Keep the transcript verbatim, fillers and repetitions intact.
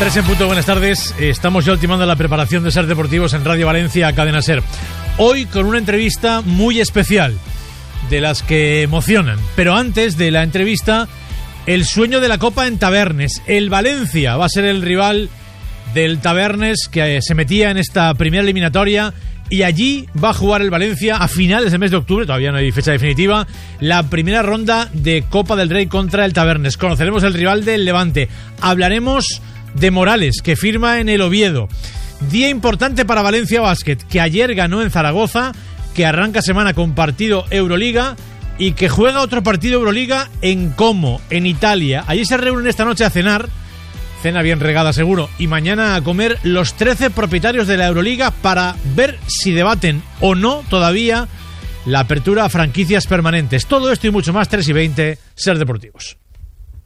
Tres en punto, buenas tardes. Estamos ya ultimando la preparación de Ser Deportivos en Radio Valencia, Cadena Ser. Hoy con una entrevista muy especial, de las que emocionan. Pero antes de la entrevista, el sueño de la Copa en Tabernes. El Valencia va a ser el rival del Tabernes, que se metía en esta primera eliminatoria, y allí va a jugar el Valencia a finales del mes de octubre, todavía no hay fecha definitiva, la primera ronda de Copa del Rey contra el Tabernes. Conoceremos el rival del Levante. Hablaremos de Morales, que firma en el Oviedo. Día importante para Valencia Basket, que ayer ganó en Zaragoza, que arranca semana con partido Euroliga y que juega otro partido Euroliga en Como, en Italia. Allí se reúnen esta noche a cenar, cena bien regada seguro, y mañana a comer los trece propietarios de la Euroliga para ver si debaten o no todavía la apertura a franquicias permanentes. Todo esto y mucho más, tres y veinte, Ser Deportivos.